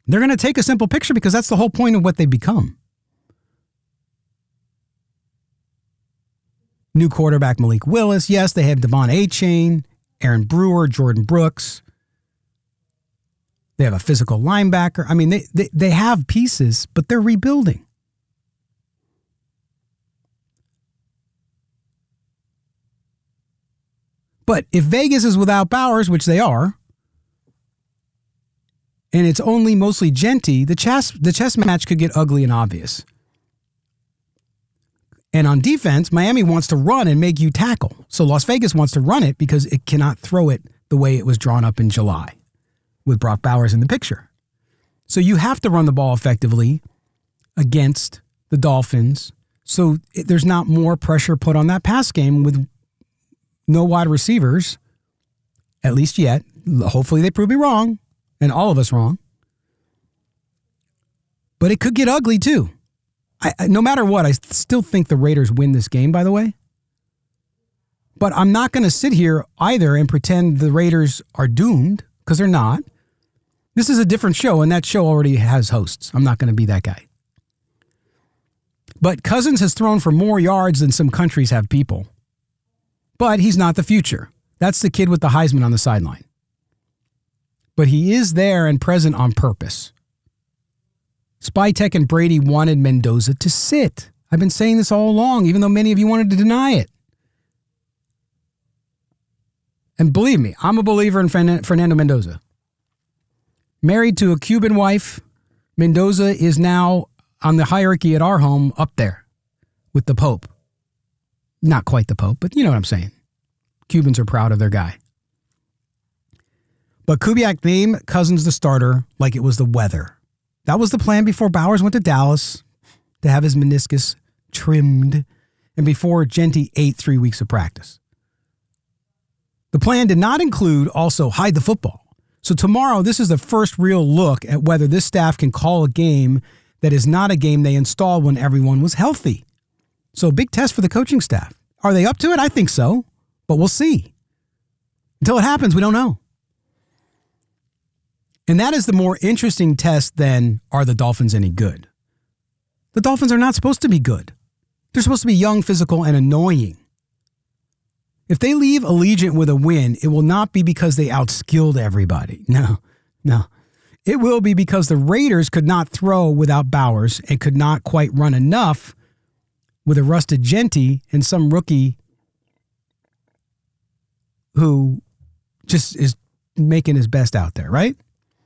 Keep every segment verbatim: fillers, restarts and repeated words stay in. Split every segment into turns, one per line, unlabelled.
They're going to take a simple picture because that's the whole point of what they become. New quarterback Malik Willis. Yes, they have Devon Achane, Aaron Brewer, Jordan Brooks. They have a physical linebacker. I mean, they, they, they have pieces, but they're rebuilding. But if Vegas is without Bowers, which they are, and it's only mostly Genty, the chess, the chess match could get ugly and obvious. And on defense, Miami wants to run and make you tackle. So Las Vegas wants to run it because it cannot throw it the way it was drawn up in July with Brock Bowers in the picture. So you have to run the ball effectively against the Dolphins so it, there's not more pressure put on that pass game with no wide receivers, at least yet. Hopefully they prove me wrong, and all of us wrong. But it could get ugly too. I, no matter what, I still think the Raiders win this game, by the way. But I'm not going to sit here either and pretend the Raiders are doomed, because they're not. This is a different show, and that show already has hosts. I'm not going to be that guy. But Cousins has thrown for more yards than some countries have people. But he's not the future. That's the kid with the Heisman on the sideline. But he is there and present on purpose. Spytek and Brady wanted Mendoza to sit. I've been saying this all along, even though many of you wanted to deny it. And believe me, I'm a believer in Fernando Mendoza. Married to a Cuban wife, Mendoza is now on the hierarchy at our home up there with the Pope. Not quite the Pope, but you know what I'm saying. Cubans are proud of their guy. But Kubiak named Cousins the starter like it was the weather. That was the plan before Bowers went to Dallas to have his meniscus trimmed and before Genty ate three weeks of practice. The plan did not include also hide the football. So tomorrow, this is the first real look at whether this staff can call a game that is not a game they installed when everyone was healthy. So a big test for the coaching staff. Are they up to it? I think so, but we'll see. Until it happens, we don't know. And that is the more interesting test than, are the Dolphins any good? The Dolphins are not supposed to be good. They're supposed to be young, physical, and annoying. If they leave Allegiant with a win, it will not be because they outskilled everybody. No, no. It will be because the Raiders could not throw without Bowers and could not quite run enough with a rusted Genty and some rookie who just is making his best out there, right?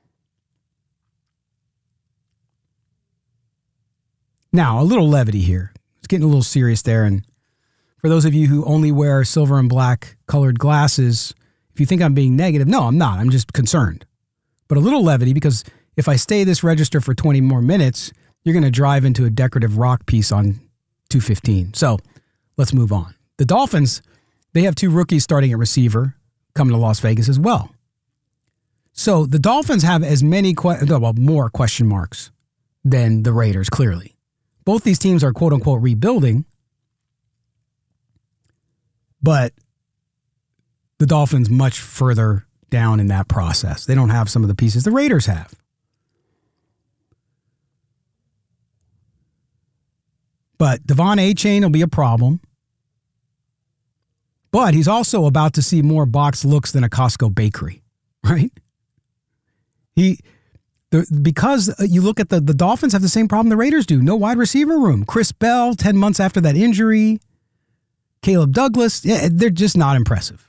Now, a little levity here. It's getting a little serious there. And for those of you who only wear silver and black colored glasses, if you think I'm being negative, no, I'm not. I'm just concerned. But a little levity, because if I stay this register for twenty more minutes, you're going to drive into a decorative rock piece on two fifteen. So let's move on. The Dolphins, they have two rookies starting at receiver coming to Las Vegas as well. So the Dolphins have as many, que- well, more question marks than the Raiders, clearly. Both these teams are quote unquote rebuilding, but the Dolphins much further down in that process. They don't have some of the pieces the Raiders have. But Devon Achane will be a problem. But he's also about to see more box looks than a Costco bakery, right? He, the, because you look at the, the Dolphins have the same problem the Raiders do. No wide receiver room. Chris Bell, ten months after that injury. Caleb Douglas, yeah, they're just not impressive.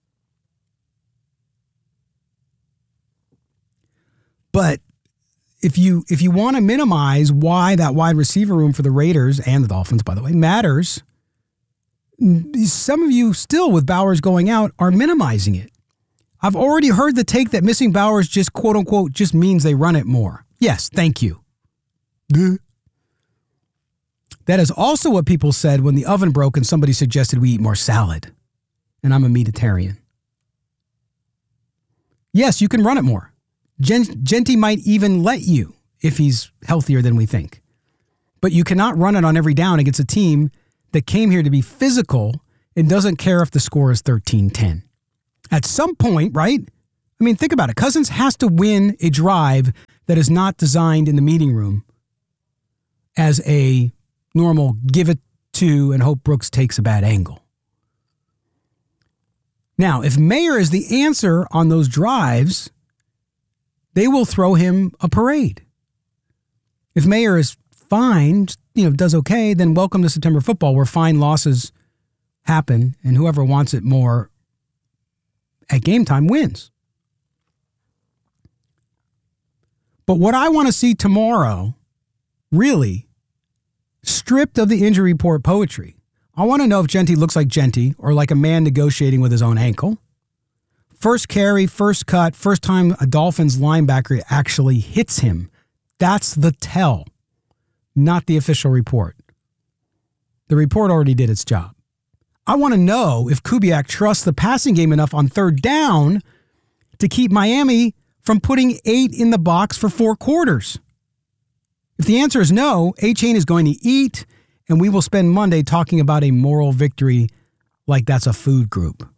But if you if you want to minimize why that wide receiver room for the Raiders and the Dolphins, by the way, matters, some of you still with Bowers going out are minimizing it. I've already heard the take that missing Bowers just quote unquote just means they run it more. Yes, thank you. That is also what people said when the oven broke and somebody suggested we eat more salad. And I'm a meatitarian. Yes, you can run it more. Gen- Genty might even let you if he's healthier than we think. But you cannot run it on every down against a team that came here to be physical and doesn't care if the score is thirteen ten. At some point, right? I mean, think about it. Cousins has to win a drive that is not designed in the meeting room as a normal give it to and hope Brooks takes a bad angle. Now, if Mayer is the answer on those drives, they will throw him a parade. If Mayer is fine, you know, does okay, then welcome to September football, where fine losses happen and whoever wants it more at game time wins. But what I want to see tomorrow, really, stripped of the injury report poetry, I want to know if Genty looks like Genty or like a man negotiating with his own ankle. First carry, first cut, first time a Dolphins linebacker actually hits him. That's the tell, not the official report. The report already did its job. I want to know if Kubiak trusts the passing game enough on third down to keep Miami from putting eight in the box for four quarters. If the answer is no, A-Chain is going to eat, and we will spend Monday talking about a moral victory like that's a food group.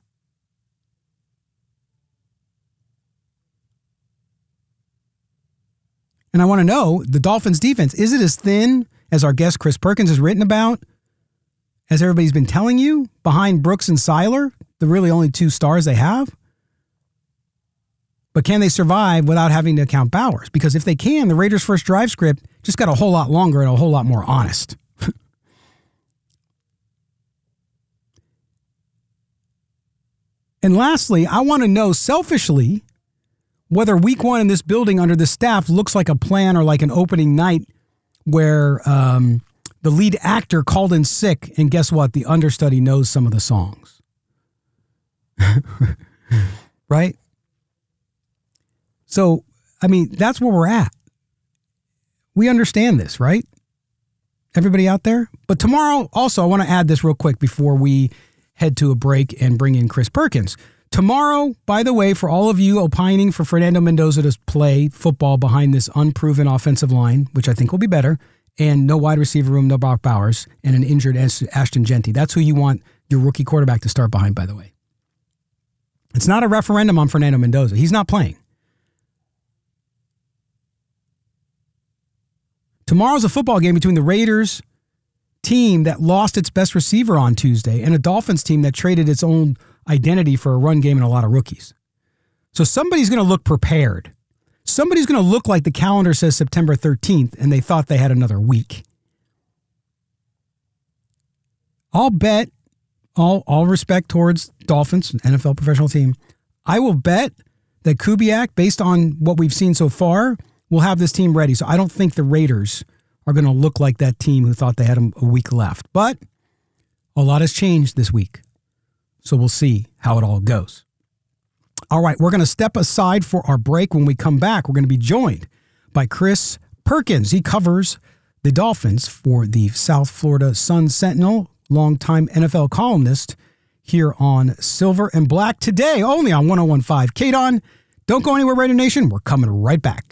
And I want to know, the Dolphins defense, is it as thin as our guest Chris Perkins has written about, as everybody's been telling you, behind Brooks and Seiler, the really only two stars they have? But can they survive without having to count Bowers? Because if they can, the Raiders' first drive script just got a whole lot longer and a whole lot more honest. And lastly, I want to know selfishly whether week one in this building under the staff looks like a plan or like an opening night where um, the lead actor called in sick, and guess what? The understudy knows some of the songs. Right? So, I mean, that's where we're at. We understand this, right? Everybody out there? But tomorrow, also, I want to add this real quick before we head to a break and bring in Chris Perkins. Tomorrow, by the way, for all of you opining for Fernando Mendoza to play football behind this unproven offensive line, which I think will be better, and no wide receiver room, no Brock Bowers, and an injured Ashton Genty. That's who you want your rookie quarterback to start behind, by the way. It's not a referendum on Fernando Mendoza. He's not playing. Tomorrow's a football game between the Raiders team that lost its best receiver on Tuesday and a Dolphins team that traded its own identity for a run game and a lot of rookies. So somebody's going to look prepared. Somebody's going to look like the calendar says September thirteenth and they thought they had another week. I'll bet, all, all respect towards Dolphins, N F L professional team, I will bet that Kubiak, based on what we've seen so far, will have this team ready. So I don't think the Raiders are going to look like that team who thought they had a week left. But a lot has changed this week. So we'll see how it all goes. All right, we're going to step aside for our break. When we come back, we're going to be joined by Chris Perkins. He covers the Dolphins for the South Florida Sun-Sentinel, longtime N F L columnist here on Silver and Black today, only on one oh one point five K D O N. Don't go anywhere, Raider Nation. We're coming right back.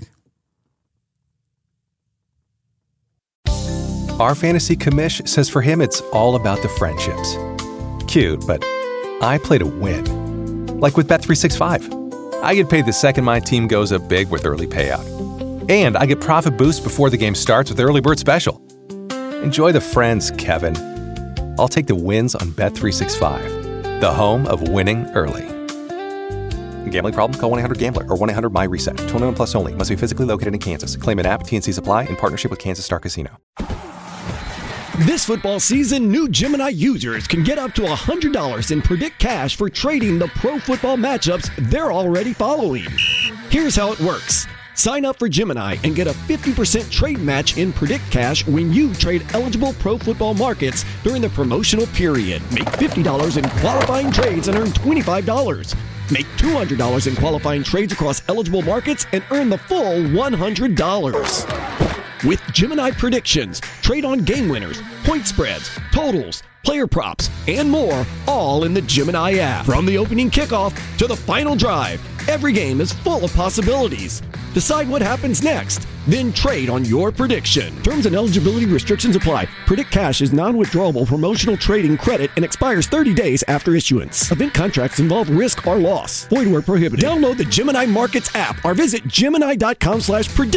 Our fantasy commish says for him it's all about the friendships. Cute, but I play to win. Like with Bet three sixty-five. I get paid the second my team goes up big with early payout. And I get profit boost before the game starts with Early Bird Special. Enjoy the friends, Kevin. I'll take the wins on Bet three sixty-five, the home of winning early. Gambling problem? Call one eight hundred gambler or one eight hundred my reset. twenty-one plus only. Must be physically located in Kansas. Claim an app. T and C supply in partnership with Kansas Star Casino.
This football season, new Gemini users can get up to one hundred dollars in Predict Cash for trading the pro football matchups they're already following. Here's how it works. Sign up for Gemini and get a fifty percent trade match in Predict Cash when you trade eligible pro football markets during the promotional period. Make fifty dollars in qualifying trades and earn twenty-five dollars. Make two hundred dollars in qualifying trades across eligible markets and earn the full one hundred dollars. With Gemini predictions, trade on game winners, point spreads, totals, player props, and more, all in the Gemini app. From the opening kickoff to the final drive, every game is full of possibilities. Decide what happens next, then trade on your prediction. Terms and eligibility restrictions apply. Predict Cash is non-withdrawable promotional trading credit and expires thirty days after issuance. Event contracts involve risk or loss. Void where prohibited. Download the Gemini Markets app or visit Gemini dot com slash predict.